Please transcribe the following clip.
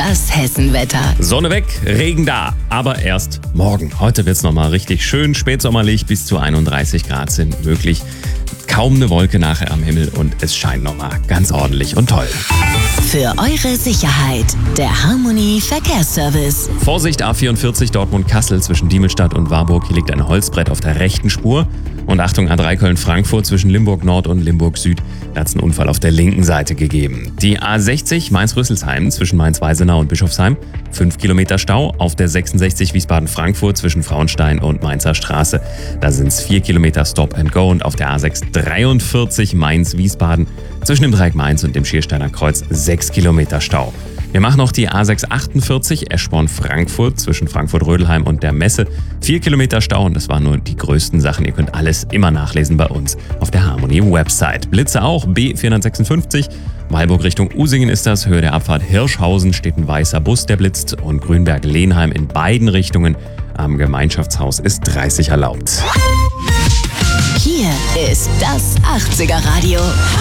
Das Hessenwetter. Sonne weg, Regen da, aber erst morgen. Heute wird es nochmal richtig schön, spätsommerlich, bis zu 31 Grad sind möglich. Kaum eine Wolke nachher am Himmel und es scheint nochmal ganz ordentlich und toll. Für eure Sicherheit, der Harmony Verkehrsservice. Vorsicht, A44 Dortmund-Kassel zwischen Diemelstadt und Warburg. Hier liegt ein Holzbrett auf der rechten Spur. Und Achtung, A3 Köln-Frankfurt zwischen Limburg-Nord und Limburg-Süd. Da hat es einen Unfall auf der linken Seite gegeben. Die A60 Mainz-Rüsselsheim zwischen Mainz-Weisenau und Bischofsheim. 5 Kilometer Stau. Auf der 66 Wiesbaden-Frankfurt zwischen Frauenstein und Mainzer Straße. Da sind es 4 Kilometer Stop and Go. Und auf der A6 43 Mainz-Wiesbaden zwischen dem Dreieck Mainz und dem Schiersteiner Kreuz 6 Kilometer Stau. Wir machen noch die A6 48 Eschborn-Frankfurt zwischen Frankfurt-Rödelheim und der Messe. 4 Kilometer Stau und das waren nur die größten Sachen. Ihr könnt alles immer nachlesen bei uns auf der Harmony-Website. Blitze auch, B456. Weilburg Richtung Usingen ist das. Höhe der Abfahrt Hirschhausen steht ein weißer Bus, der blitzt. Und Grünberg-Lehnheim in beiden Richtungen. Am Gemeinschaftshaus ist 30 erlaubt. Hier ist das 80er Radio.